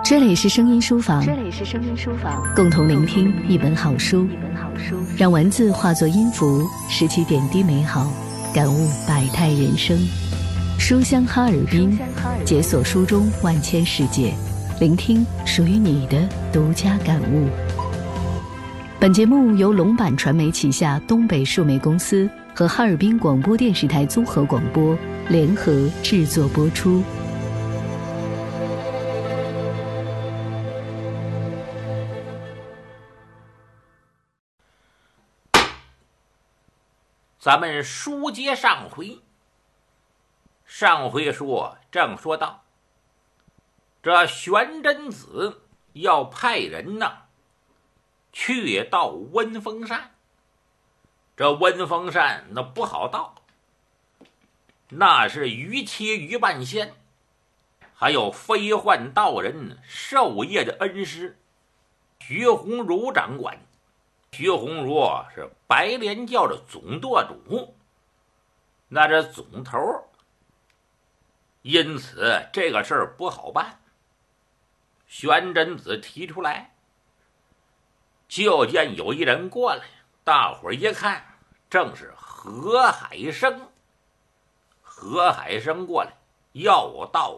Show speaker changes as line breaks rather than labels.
这里是声音书房，共同聆听一本好书，让文字化作音符，拾起点滴美好，感悟百态人生。书香哈尔滨，解锁书中万千世界，聆听属于你的独家感悟。本节目由龙版传媒旗下东北数媒公司和哈尔滨广播电视台综合广播联合制作播出。
咱们书接上回正说到，这玄真子要派人去到温风山。这温风山那不好到，那是于切于半仙，还有飞幻道人授业的恩师徐鸿儒掌管。徐鸿儒是白莲教的总舵主，那这总头，因此这个事儿不好办。玄真子提出来，就见有一人过来，大伙儿一看，正是何海生。何海生过来要到